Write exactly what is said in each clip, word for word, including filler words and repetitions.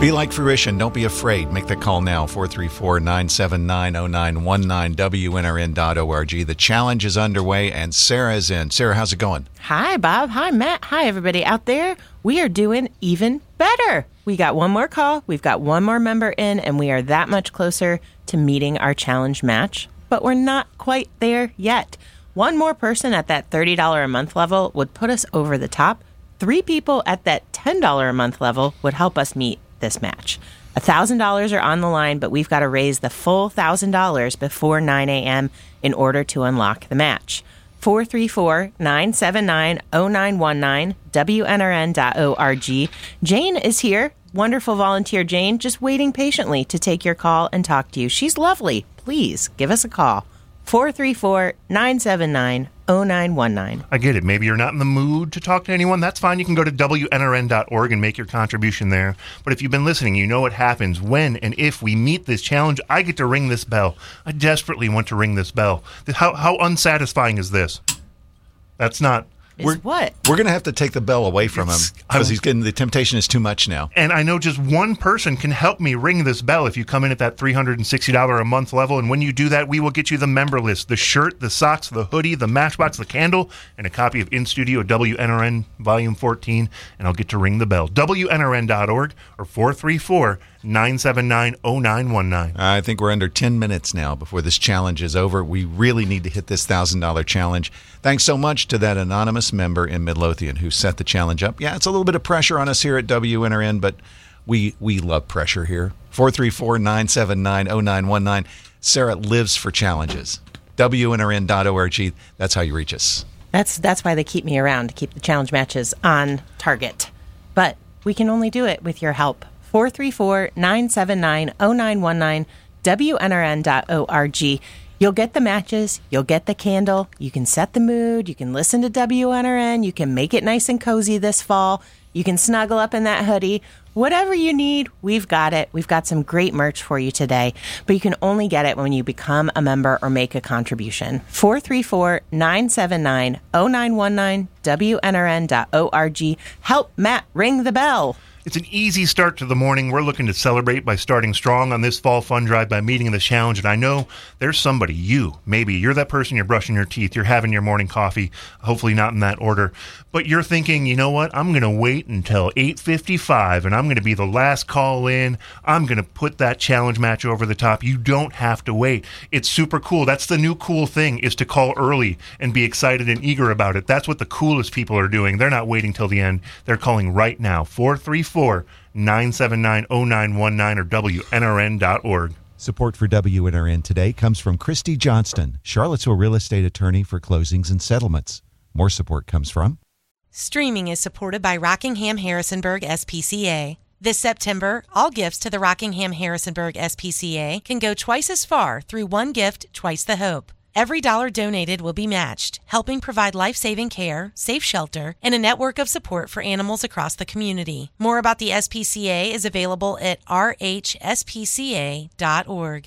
Be like fruition. Don't be afraid. Make the call now. four three four, nine seven nine, zero nine one nine, W N R N dot org. The challenge is underway, and Sarah's in. Sarah, how's it going? Hi, Bob. Hi, Matt. Hi, everybody out there. We are doing even better. We got one more call. We've got one more member in, and we are that much closer to meeting our challenge match. But we're not quite there yet. One more person at that thirty dollars a month level would put us over the top. Three people at that ten dollars a month level would help us meet this match. one thousand dollars are on the line, but we've got to raise the full one thousand dollars before nine a.m. in order to unlock the match. four three four, nine seven nine, zero nine one nine, W N R N dot org. Jane is here. Wonderful volunteer Jane, just waiting patiently to take your call and talk to you. She's lovely. Please give us a call. four three four, nine seven nine, zero nine one nine. I get it. Maybe you're not in the mood to talk to anyone. That's fine. You can go to W N R N dot org and make your contribution there. But if you've been listening, you know what happens when and if we meet this challenge. I get to ring this bell. I desperately want to ring this bell. How how unsatisfying is this? That's not... Is we're, what? We're going to have to take the bell away from It's- him because he's getting the temptation is too much now. And I know just one person can help me ring this bell if you come in at that three hundred sixty dollars a month level. And when you do that, we will get you the member list, the shirt, the socks, the hoodie, the Matchbox, the candle, and a copy of In Studio W N R N Volume fourteen. And I'll get to ring the bell. W N R N dot org or four three four, nine seven nine, zero nine one nine. I think we're under ten minutes now before this challenge is over. We really need to hit this one thousand dollars challenge. Thanks so much to that anonymous member in Midlothian who set the challenge up. Yeah, it's a little bit of pressure on us here at W N R N, but we we love pressure here. four three four, nine seven nine, zero nine one nine. Sarah lives for challenges. W N R N dot org. That's how you reach us. That's that's why they keep me around, to keep the challenge matches on target. But we can only do it with your help. four three four, nine seven nine, zero nine one nine, W N R N dot org. You'll get the matches, you'll get the candle, you can set the mood, you can listen to W N R N, you can make it nice and cozy this fall, you can snuggle up in that hoodie. Whatever you need, we've got it. We've got some great merch for you today, but you can only get it when you become a member or make a contribution. four three four, nine seven nine, zero nine one nine, W N R N dot org. Help Matt ring the bell. It's an easy start to the morning. We're looking to celebrate by starting strong on this fall fun drive by meeting the challenge. And I know there's somebody, you, maybe you're that person, you're brushing your teeth, you're having your morning coffee, hopefully not in that order. But you're thinking, you know what, I'm going to wait until eight fifty-five and I'm going to be the last call in. I'm going to put that challenge match over the top. You don't have to wait. It's super cool. That's the new cool thing, is to call early and be excited and eager about it. That's what the coolest people are doing. They're not waiting till the end. They're calling right now. four three four, nine seven nine, zero nine one nine or W N R N dot org. Support for W N R N today comes from Christy Johnston, Charlottesville real estate attorney for closings and settlements. More support comes from... Streaming is supported by Rockingham Harrisonburg S P C A. This September, all gifts to the Rockingham Harrisonburg S P C A can go twice as far through one gift, twice the hope. Every dollar donated will be matched, helping provide life-saving care, safe shelter, and a network of support for animals across the community. More about the S P C A is available at R H S P C A dot org.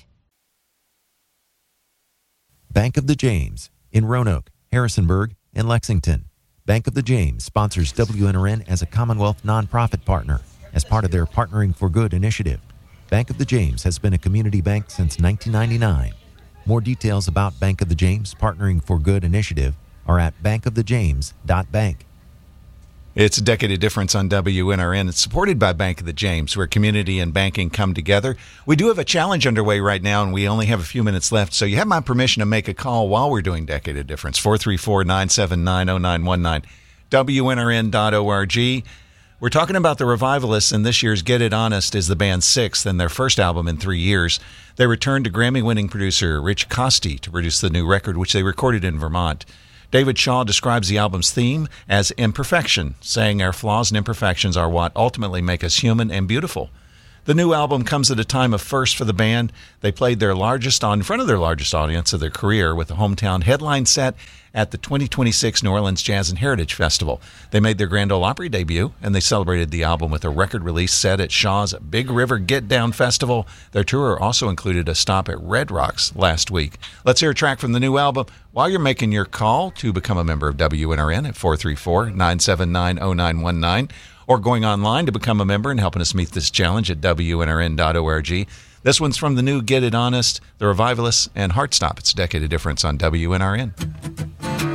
Bank of the James in Roanoke, Harrisonburg, and Lexington. Bank of the James sponsors W N R N as a Commonwealth nonprofit partner as part of their Partnering for Good initiative. Bank of the James has been a community bank since nineteen ninety-nine. More details about Bank of the James Partnering for Good initiative are at bank of the james dot bank. It's a decade of difference on W N R N. It's supported by Bank of the James, where community and banking come together. We do have a challenge underway right now, and we only have a few minutes left, so you have my permission to make a call while we're doing Decade of Difference. four three four, nine seven nine, zero nine one nine, W N R N dot org. We're talking about the Revivalists, and this year's Get It Honest is the band's sixth and their first album in three years. They returned to Grammy-winning producer Rich Costey to produce the new record, which they recorded in Vermont. David Shaw describes the album's theme as imperfection, saying our flaws and imperfections are what ultimately make us human and beautiful. The new album comes at a time of first for the band. They played their largest on in front of their largest audience of their career with a hometown headline set at the twenty twenty-six New Orleans Jazz and Heritage Festival. They made their Grand Ole Opry debut, and they celebrated the album with a record release set at Shaw's Big River Get Down Festival. Their tour also included a stop at Red Rocks last week. Let's hear a track from the new album while you're making your call to become a member of W N R N at four three four, nine seven nine, zero nine one nine. or going online to become a member and helping us meet this challenge at W N R N dot org. This one's from the new Get It Honest, The Revivalists, and Heartstop. It's a decade of difference on W N R N.